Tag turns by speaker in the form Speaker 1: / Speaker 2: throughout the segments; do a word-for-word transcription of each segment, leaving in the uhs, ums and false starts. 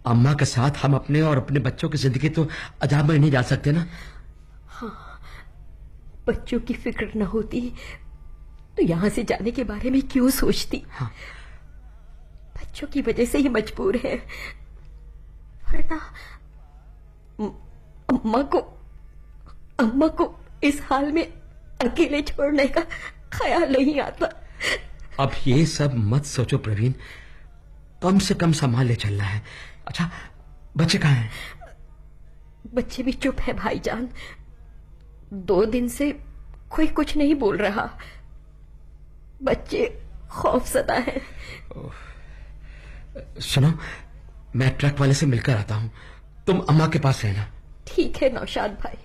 Speaker 1: अम्मा के साथ हम अपने और अपने बच्चों की जिंदगी तो अजाब में नहीं जा सकते ना।
Speaker 2: हाँ, बच्चों की फिक्र न होती तो यहां से जाने के बारे में क्यों सोचती।
Speaker 1: हाँ।
Speaker 2: बच्चों की वजह से ही मजबूर है, वरना अम्मा को अम्मा को इस हाल में अकेले छोड़ने का ख्याल नहीं आता।
Speaker 1: अब ये सब मत सोचो प्रवीण, कम से कम संभाल ले चलना है। अच्छा, बच्चे कहाँ हैं?
Speaker 2: बच्चे भी चुप है भाईजान, दो दिन से कोई कुछ नहीं बोल रहा। बच्चे खौफज़दा हैं।
Speaker 1: सुनो, मैं ट्रक वाले से मिलकर आता हूं, तुम अम्मा के पास रहना।
Speaker 2: ठीक है नौशाद भाई।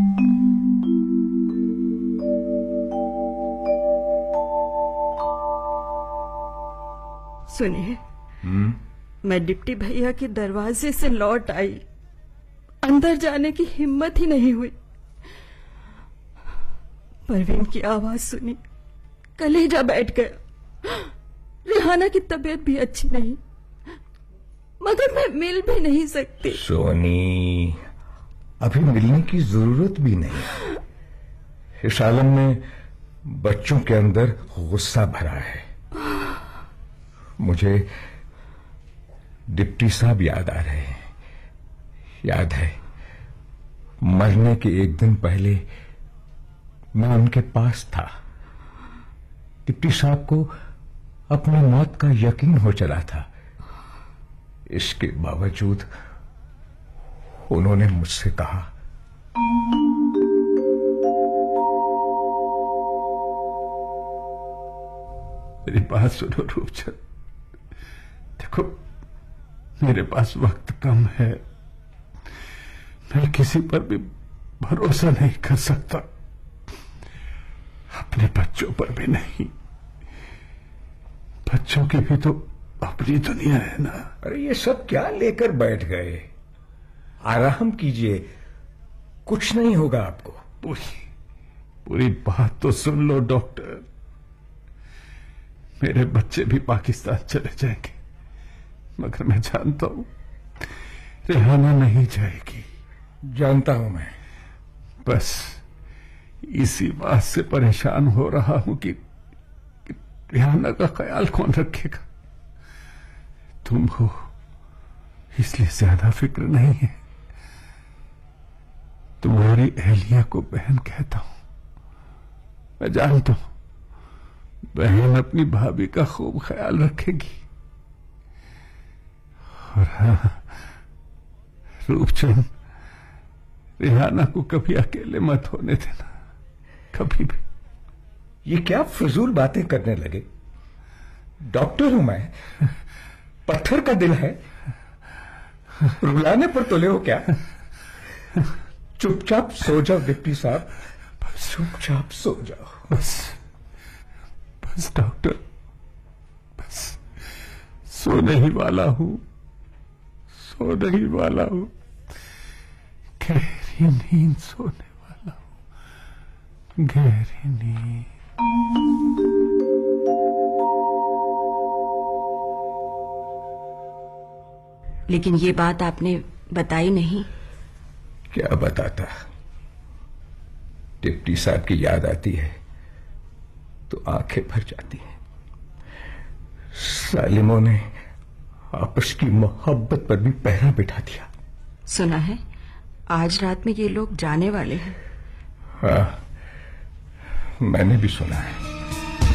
Speaker 3: सुनिए, मैं डिप्टी भैया के दरवाजे से लौट आई, अंदर जाने की हिम्मत ही नहीं हुई। परवीन की आवाज सुनी, कलेजा बैठ गया। रिहाना की तबीयत भी अच्छी नहीं, मगर मैं मिल भी नहीं सकती।
Speaker 4: सोनी, अभी मिलने की जरूरत भी नहीं। इस आलम में बच्चों के अंदर गुस्सा भरा है। मुझे डिप्टी साहब याद आ रहे हैं। याद है, मरने के एक दिन पहले मैं उनके पास था। डिप्टी साहब को अपनी मौत का यकीन हो चला था। इसके बावजूद उन्होंने मुझसे कहा,
Speaker 5: मेरी बात सुनो रूपचंद, देखो मेरे पास वक्त कम है, मैं किसी पर भी भरोसा नहीं कर सकता, अपने बच्चों पर भी नहीं। बच्चों की भी तो अपनी दुनिया है ना।
Speaker 4: अरे ये सब क्या लेकर बैठ गए? आराम कीजिए, कुछ नहीं होगा आपको।
Speaker 5: पूरी पूरी बात तो सुन लो डॉक्टर। मेरे बच्चे भी पाकिस्तान चले जाएंगे, मगर मैं जानता हूं रिहाना नहीं जाएगी।
Speaker 4: जानता हूं मैं।
Speaker 5: बस इसी बात से परेशान हो रहा हूं कि, कि रिहाना का ख्याल कौन रखेगा। तुम हो इसलिए ज्यादा फिक्र नहीं है। तुम्हारी अहलिया को बहन कहता हूं। मैं जानता हूं बहन अपनी भाभी का खूब ख्याल रखेगी। और हाँ रूपचंद, रिहाना को कभी अकेले मत होने देना, कभी भी।
Speaker 4: ये क्या फजूल बातें करने लगे? डॉक्टर हूं मैं, पत्थर का दिल है, रुलाने पर तुले हो क्या? चुपचाप सो जाओ डिप्टी साहब, चुपचाप सो जाओ।
Speaker 5: बस बस डॉक्टर, बस सोने ही वाला हूं, सोने ही वाला हूं, गहरी नींद सोने वाला हूं, गहरी नींद।
Speaker 6: लेकिन ये बात आपने बताई नहीं।
Speaker 4: क्या बताता? डिप्टी साहब की याद आती है तो आंखें भर जाती हैं। सालिमों ने आपस की मोहब्बत पर भी पहरा बिठा दिया।
Speaker 6: सुना है आज रात में ये लोग जाने वाले हैं।
Speaker 4: हाँ, मैंने भी सुना है।